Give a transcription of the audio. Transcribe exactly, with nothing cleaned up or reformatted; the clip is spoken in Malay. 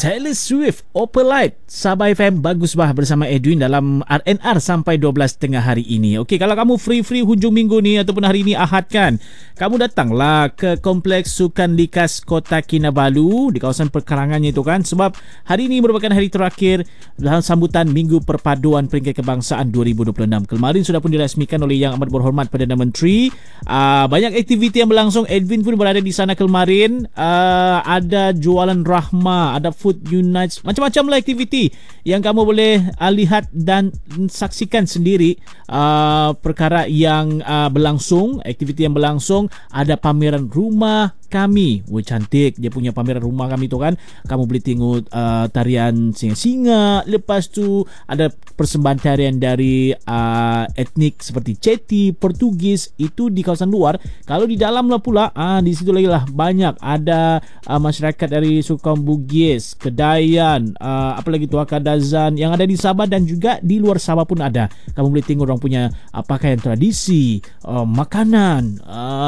Taylor Swift, Opalite, Sabah F M Bagus Bah bersama Edwin dalam R and R sampai dua belas tengah hari ini. Okey, kalau kamu free-free hujung minggu ni ataupun hari ini Ahad kan, kamu datanglah ke Kompleks Sukan Likas Kota Kinabalu di kawasan perkarangannya itu kan, sebab hari ini merupakan hari terakhir dalam sambutan Minggu Perpaduan Peringkat Kebangsaan dua ribu dua puluh enam. Kemarin sudah pun dirasmikan oleh Yang Amat Berhormat Perdana Menteri. Uh, banyak aktiviti yang berlangsung. Edwin pun berada di sana kemarin. Uh, ada jualan rahmah, ada food unites, macam-macam lah aktiviti yang kamu boleh uh, lihat dan saksikan sendiri. Uh, perkara yang uh, berlangsung, aktiviti yang berlangsung. Ada pameran rumah kami. Wah, cantik dia punya pameran rumah kami tu kan. Kamu boleh tengok uh, tarian singa-singa. Lepas tu ada persembahan tarian dari uh, etnik seperti Ceti, Portugis, itu di kawasan luar. Kalau di dalam lah pula, uh, di situ lagi lah banyak. Ada uh, masyarakat dari suku Bugis, Kedayan, uh, apa lagi tu, Kadazan yang ada di Sabah dan juga di luar Sabah pun ada. Kamu boleh tengok orang punya uh, pakaian tradisi, uh, makanan, uh,